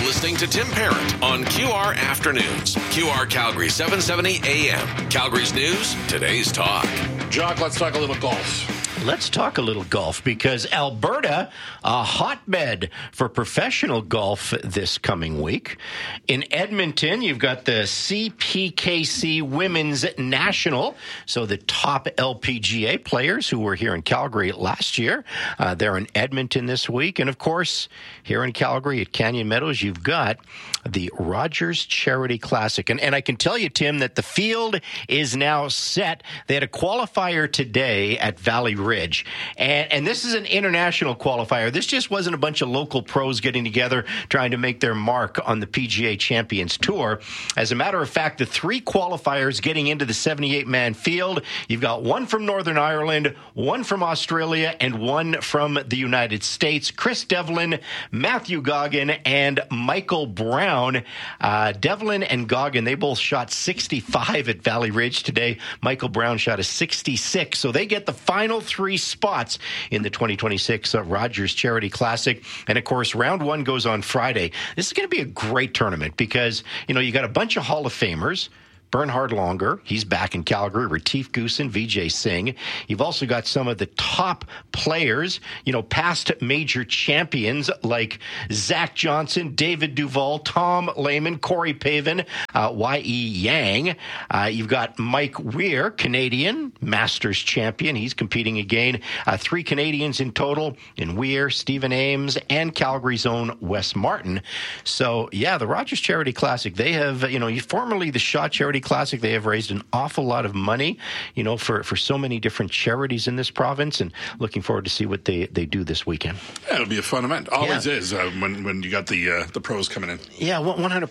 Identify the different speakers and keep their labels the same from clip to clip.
Speaker 1: listening to Tim Parent on QR Afternoons. QR Calgary 770 AM. Calgary's news, today's talk.
Speaker 2: Jock, let's talk a little golf.
Speaker 3: Let's talk a little golf because Alberta, a hotbed for professional golf this coming week. In Edmonton, you've got the CPKC Women's National. So the top LPGA players who were here in Calgary last year, they're in Edmonton this week. And of course, here in Calgary at Canyon Meadows, you've got the Rogers Charity Classic. And I can tell you, Tim, that the field is now set. They had a qualifier today at Valley Ridge. And this is an international qualifier. This just wasn't a bunch of local pros getting together trying to make their mark on the PGA Champions Tour. As a matter of fact, the three qualifiers getting into the 78-man field, you've got one from Northern Ireland, one from Australia, and one from the United States. Chris Devlin, Matthew Goggin, and Michael Brown. Devlin and Goggin, they both shot 65 at Valley Ridge today. Michael Brown shot a 66. So they get the final three spots in the 2026 Rogers Charity Classic. And of course, round one goes on Friday. This is going to be a great tournament because, you got a bunch of Hall of Famers. Bernhard Longer, he's back in Calgary. Retief Goosen, Vijay Singh. You've also got some of the top players, past major champions like Zach Johnson, David Duval, Tom Lehman, Corey Pavin, Y.E. Yang. You've got Mike Weir, Canadian, Masters champion. He's competing again. Three Canadians in total in Weir, Stephen Ames, and Calgary's own Wes Martin. So, yeah, the Rogers Charity Classic, they have, formerly the Shaw Charity Classic, they have raised an awful lot of money, for so many different charities in this province, and looking forward to see what they do this weekend.
Speaker 2: Yeah, it'll be a fun event. Always is when you got the pros coming in.
Speaker 3: Yeah,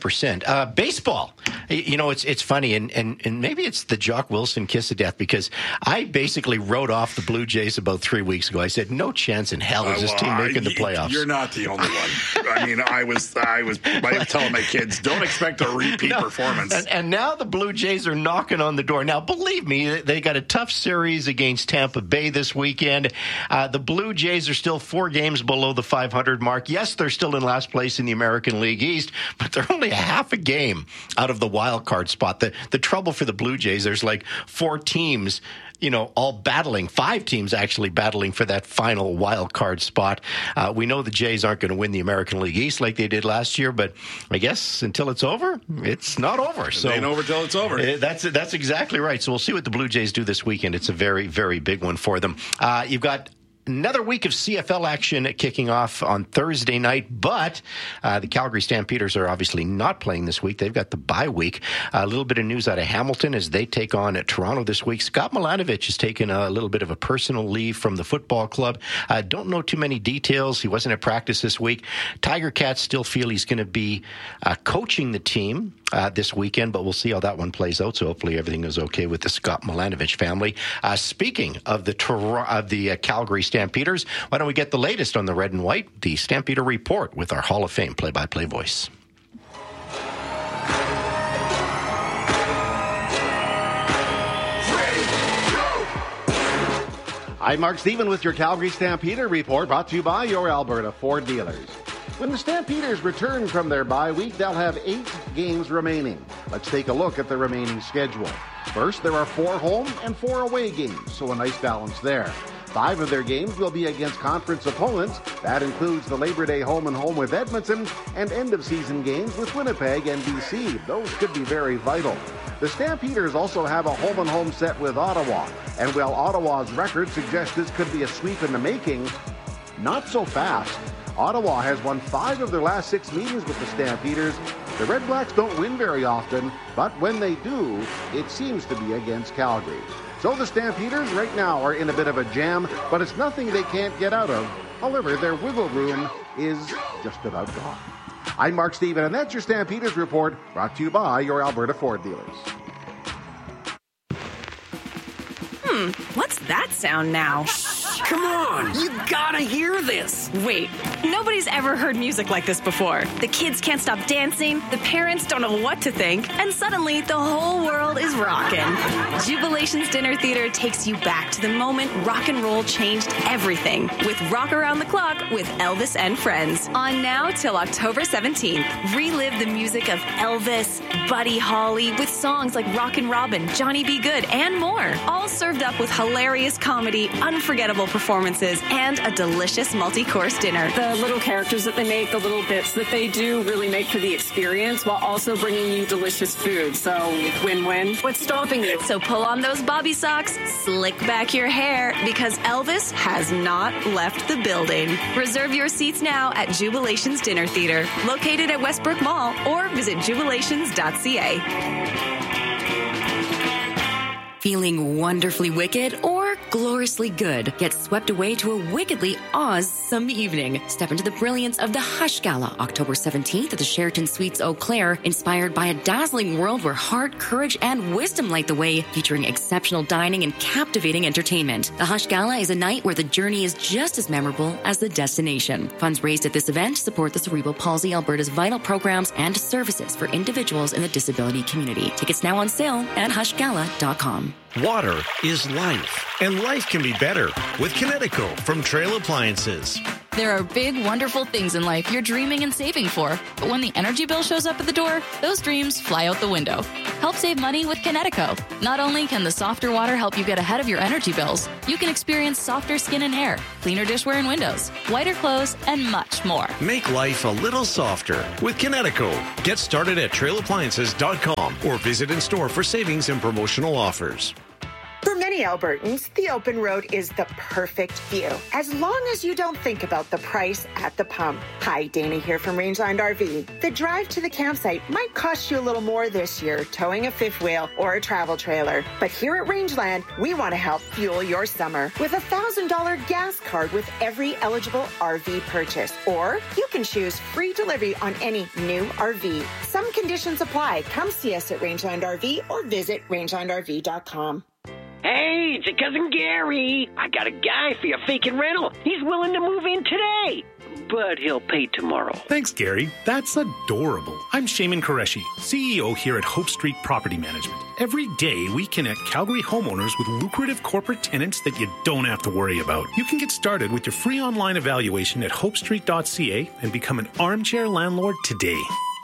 Speaker 3: 100%. Baseball, it's funny, and maybe it's the Jock Wilson kiss of death, because I basically wrote off the Blue Jays about 3 weeks ago. I said, no chance in hell is this team making the playoffs.
Speaker 2: You're not the only one. I mean, I was telling my kids, don't expect a repeat performance.
Speaker 3: And now the Blue Jays are knocking on the door. Now, believe me, they got a tough series against Tampa Bay this weekend. The Blue Jays are still 4 games below the 500 mark. Yes, they're still in last place in the American League East, but they're only a half a game out of the wild card spot. The trouble for the Blue Jays, there's like 4 teams all battling, 5 teams actually battling for that final wild card spot. We know the Jays aren't going to win the American League East like they did last year, but I guess until it's over, it's not over.
Speaker 2: So it ain't over till it's over.
Speaker 3: That's exactly right. So we'll see what the Blue Jays do this weekend. It's a very, very big one for them. You've got another week of CFL action kicking off on Thursday night, but the Calgary Stampeders are obviously not playing this week. They've got the bye week. A little bit of news out of Hamilton as they take on Toronto this week. Scott Milanovich has taken a little bit of a personal leave from the football club. Don't know too many details. He wasn't at practice this week. Tiger Cats still feel he's going to be coaching the team this weekend, but we'll see how that one plays out. So hopefully everything is okay with the Scott Milanovich family. Speaking of the Calgary Stampeders, why don't we get the latest on the red and white, the Stampeder Report with our Hall of Fame play-by-play voice.
Speaker 4: I'm Mark Stephen with your Calgary Stampeder Report, brought to you by your Alberta Ford dealers. When the Stampeders return from their bye week, they'll have 8 games remaining. Let's take a look at the remaining schedule. First, there are 4 home and 4 away games, so a nice balance there. 5 of their games will be against conference opponents. That includes the Labor Day home and home with Edmonton and end-of-season games with Winnipeg and BC. Those could be very vital. The Stampeders also have a home and home set with Ottawa. And while Ottawa's record suggests this could be a sweep in the making, not so fast. Ottawa has won 5 of their last 6 meetings with the Stampeders. The Red Blacks don't win very often, but when they do, it seems to be against Calgary. So the Stampeders right now are in a bit of a jam, but it's nothing they can't get out of. However, their wiggle room is just about gone. I'm Mark Stephen, and that's your Stampeders Report, brought to you by your Alberta Ford dealers.
Speaker 5: What's that sound now?
Speaker 6: Come on, you gotta hear this.
Speaker 5: Wait, Nobody's ever heard music like this before. The kids can't stop dancing, the parents don't know what to think, and suddenly the whole world is rocking. Jubilation's Dinner Theater takes you back to the moment rock and roll changed everything with Rock Around the Clock with Elvis and Friends. On now till October 17th. Relive the music of Elvis, Buddy Holly with songs like Rockin' Robin, Johnny B. Good, and more. All served up with hilarious comedy, unforgettable performances, and a delicious multi-course dinner.
Speaker 6: The little characters that they make, the little bits that they do really make for the experience while also bringing you delicious food. So win-win. What's stopping you?
Speaker 5: So pull on those bobby socks, slick back your hair, because Elvis has not left the building. Reserve your seats now at Jubilation's Dinner Theater, located at Westbrook Mall, or visit jubilations.ca.
Speaker 7: Feeling wonderfully wicked or gloriously good? Get swept away to a wickedly awesome evening. Step into the brilliance of the Hush Gala, October 17th at the Sheraton Suites Eau Claire, inspired by a dazzling world where heart, courage, and wisdom light the way, featuring exceptional dining and captivating entertainment. The Hush Gala is a night where the journey is just as memorable as the destination. Funds raised at this event support the Cerebral Palsy Alberta's vital programs and services for individuals in the disability community. Tickets now on sale at hushgala.com.
Speaker 8: Water is life, and life can be better with Kinetico from Trail Appliances.
Speaker 9: There are big, wonderful things in life you're dreaming and saving for. But when the energy bill shows up at the door, those dreams fly out the window. Help save money with Kinetico. Not only can the softer water help you get ahead of your energy bills, you can experience softer skin and hair, cleaner dishware and windows, whiter clothes, and much more.
Speaker 8: Make life a little softer with Kinetico. Get started at trailappliances.com or visit in store for savings and promotional offers.
Speaker 10: For many Albertans, the open road is the perfect view, as long as you don't think about the price at the pump. Hi, Dana here from Rangeland RV. The drive to the campsite might cost you a little more this year, towing a fifth wheel or a travel trailer. But here at Rangeland, we want to help fuel your summer with a $1,000 gas card with every eligible RV purchase. Or you can choose free delivery on any new RV. Some conditions apply. Come see us at Rangeland RV or visit rangelandrv.com.
Speaker 11: Hey, it's your cousin Gary. I got a guy for your vacant rental. He's willing to move in today, but he'll pay tomorrow.
Speaker 12: Thanks, Gary. That's adorable. I'm Shaman Qureshi, CEO here at Hope Street Property Management. Every day, we connect Calgary homeowners with lucrative corporate tenants that you don't have to worry about. You can get started with your free online evaluation at hopestreet.ca and become an armchair landlord today.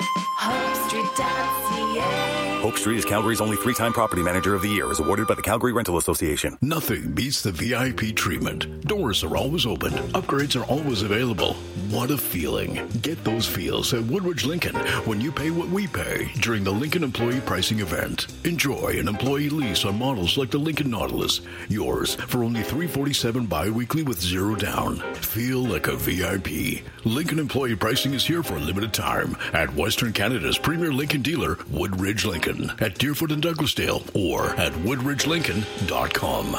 Speaker 5: HopeStreet.ca.
Speaker 13: Hope Street is Calgary's only 3-time Property Manager of the Year, as awarded by the Calgary Rental Association.
Speaker 14: Nothing beats the VIP treatment. Doors are always open. Upgrades are always available. What a feeling. Get those feels at Woodridge Lincoln when you pay what we pay during the Lincoln Employee Pricing Event. Enjoy an employee lease on models like the Lincoln Nautilus. Yours for only $347 bi-weekly with zero down. Feel like a VIP. Lincoln Employee Pricing is here for a limited time at Western Canada's premier Lincoln dealer, Woodridge Lincoln, at Deerfoot and Douglasdale, or at woodridgelincoln.com.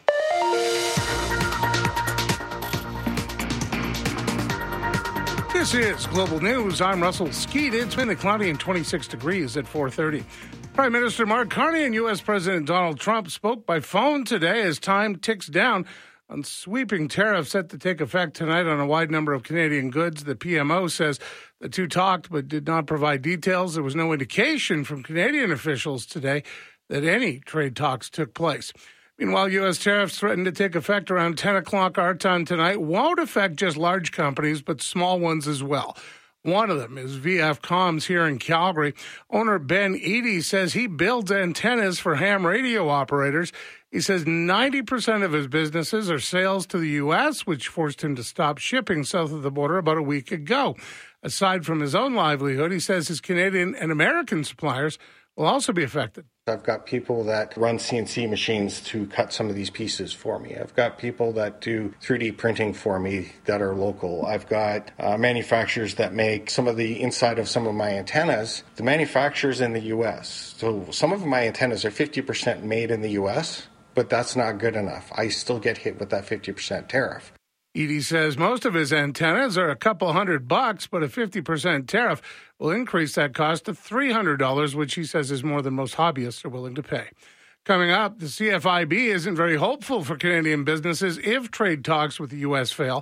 Speaker 15: This is Global News. I'm Russell Skeet. It's been cloudy and 26 degrees at 4:30. Prime Minister Mark Carney and U.S. President Donald Trump spoke by phone today as time ticks down on sweeping tariffs set to take effect tonight on a wide number of Canadian goods. The PMO says the two talked but did not provide details. There was no indication from Canadian officials today that any trade talks took place. Meanwhile, U.S. tariffs threaten to take effect around 10 o'clock our time tonight. Won't affect just large companies, but small ones as well. One of them is VF Comms here in Calgary. Owner Ben Eady says he builds antennas for ham radio operators. He says 90% of his businesses are sales to the U.S., which forced him to stop shipping south of the border about a week ago. Aside from his own livelihood, he says his Canadian and American suppliers will also be affected.
Speaker 16: I've got people that run CNC machines to cut some of these pieces for me. I've got people that do 3D printing for me that are local. I've got manufacturers that make some of the inside of some of my antennas. The manufacturers in the U.S. So some of my antennas are 50% made in the U.S., but that's not good enough. I still get hit with that 50% tariff.
Speaker 15: Edie says most of his antennas are a couple $100, but a 50% tariff will increase that cost to $300, which he says is more than most hobbyists are willing to pay. Coming up, the CFIB isn't very hopeful for Canadian businesses if trade talks with the U.S. fail.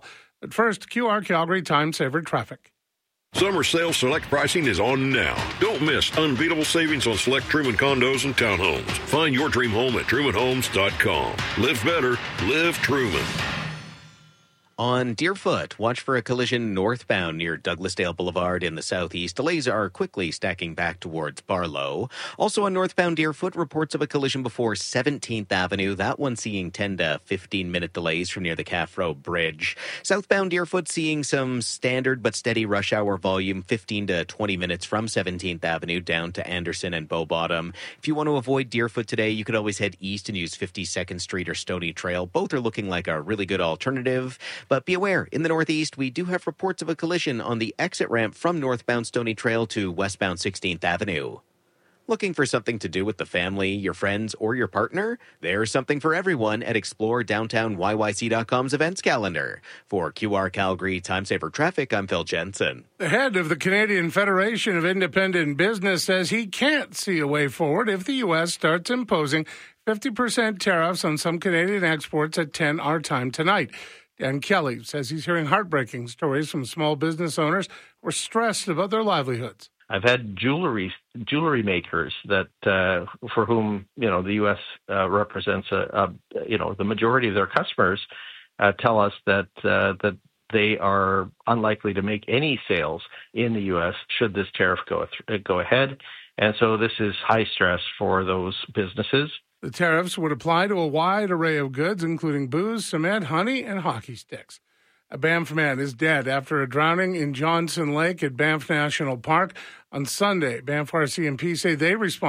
Speaker 15: But first, QR Calgary Time Saver traffic.
Speaker 17: Summer sale select pricing is on now. Don't miss unbeatable savings on select Truman condos and townhomes. Find your dream home at trumanhomes.com. Live better, live Truman.
Speaker 18: On Deerfoot, watch for a collision northbound near Douglasdale Boulevard in the southeast. Delays are quickly stacking back towards Barlow. Also on northbound Deerfoot, reports of a collision before 17th Avenue. That one seeing 10 to 15-minute delays from near the Caffro Bridge. Southbound Deerfoot seeing some standard but steady rush hour volume, 15 to 20 minutes from 17th Avenue down to Anderson and Bow Bottom. If you want to avoid Deerfoot today, you could always head east and use 52nd Street or Stony Trail. Both are looking like a really good alternative. But be aware, in the northeast, we do have reports of a collision on the exit ramp from northbound Stony Trail to westbound 16th Avenue. Looking for something to do with the family, your friends, or your partner? There's something for everyone at ExploreDowntownYYC.com's events calendar. For QR Calgary Time Saver Traffic, I'm Phil Jensen.
Speaker 15: The head of the Canadian Federation of Independent Business says he can't see a way forward if the U.S. starts imposing 50% tariffs on some Canadian exports at 10 our time tonight. Dan Kelly says he's hearing heartbreaking stories from small business owners who are stressed about their livelihoods.
Speaker 19: I've had jewelry makers that for whom the U.S. Represents the majority of their customers tell us that they are unlikely to make any sales in the U.S. should this tariff go ahead, and so this is high stress for those businesses.
Speaker 15: The tariffs would apply to a wide array of goods, including booze, cement, honey, and hockey sticks. A Banff man is dead after a drowning in Johnson Lake at Banff National Park on Sunday. Banff RCMP say they responded